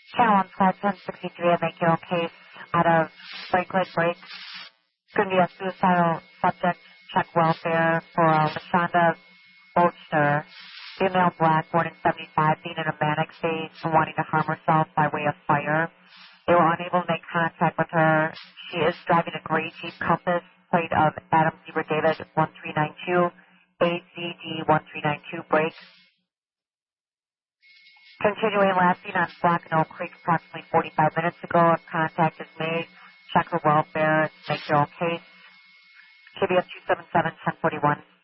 Channel 1 Squad 1063, I make your own case out of Franklin Break. Could be a suicidal subject. Check welfare for LaShonda Bolster, female black, born in 75, being in a manic state and wanting to harm herself by way of fire. They were unable to make contact with her. She is driving a gray Jeep Compass, plate of Adam Zebra David 1392, AZD 1392, break. Continuing lasting on Black and Oak Creek approximately 45 minutes ago. If contact is made, check her welfare, make your own case. KBS 277 1041.